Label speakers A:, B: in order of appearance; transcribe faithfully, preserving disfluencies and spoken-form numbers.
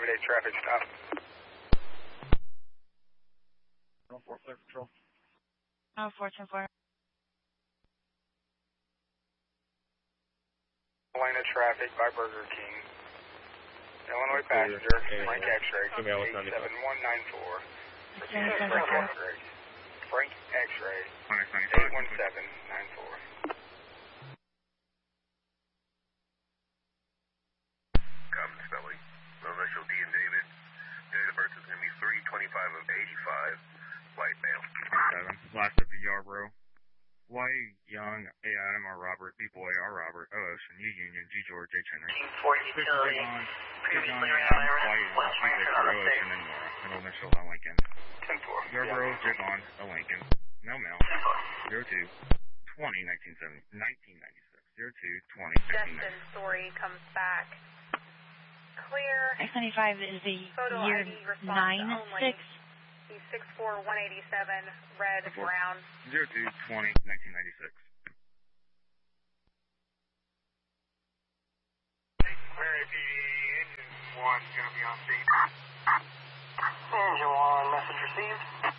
A: Everyday traffic stop.
B: four clear control.
C: Oh, four ten four.
A: Atlanta traffic by Burger King. Illinois passenger, Frank X-ray, eight seven one nine four. Frank X-ray. Frank X-ray, eight one seven nine four.
D: Common spelling. No initial D and David. Date of birth is going to be three twenty-five of eighty-five. White male.
B: seven. Last of the Yarborough. White, Young, A. Adam, R. Robert, B. Boy, R. Robert, O. Ocean, U. Union, G. George, H. Henry.
E: Ford Utility. Previously ran on White, West Rancher on the six.
B: And then Nora. Middle initial, L. Lincoln.
A: ten four.
B: Yarborough, Javon, L. Lincoln. No mail. zero two twenty nineteen seventy nineteen ninety-six. zero two twenty
F: Justin Story comes back. Clear.
C: X ninety-five is the
F: Photo
C: year
F: I D response
C: nine
F: only.
C: six.
F: He's six four one eighty-seven, red, brown.
B: zero two twenty nineteen ninety-six.
A: Mary P D, engine one going to be on scene.
E: Engine one, message received.